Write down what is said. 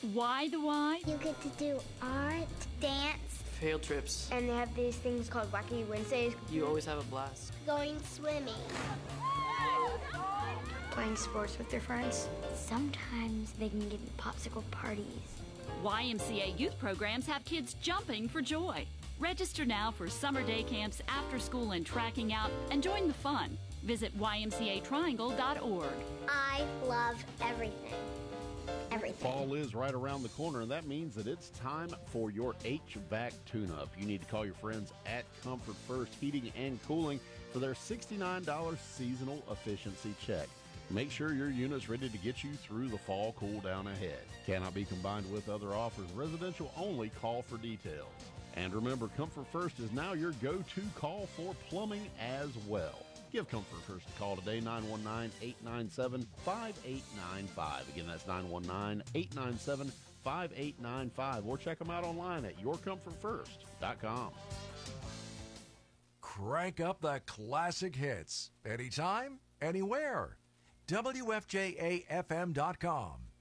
Why the Y? You get to do art, dance, Field trips. And they have these things called Wacky Wednesdays. You always have a blast. going swimming. Playing sports with their friends. Sometimes they can get in popsicle parties. YMCA youth programs have kids jumping for joy. Register now for summer day camps, after school and tracking out, and join the fun. Visit ymcatriangle.org. I love everything. Everything. Fall is right around the corner, and that means that it's time for your HVAC tune-up. You need to call your friends at Comfort First Heating and Cooling for their $69 seasonal efficiency check. Make sure your unit's ready to get you through the fall cool down ahead. Cannot be combined with other offers. Residential only. Call for details. And remember, Comfort First is now your go-to call for plumbing as well. Give Comfort First a call today, 919-897-5895. Again, that's 919-897-5895. Or check them out online at yourcomfortfirst.com. Crank up the classic hits. Anytime, anywhere. WFJAFM.com.